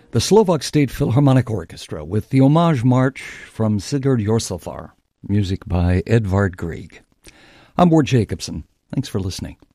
the Slovak State Philharmonic Orchestra with the Homage March from Sigurd Jorsalfar, music by Edvard Grieg. I'm Ward Jacobson. Thanks for listening.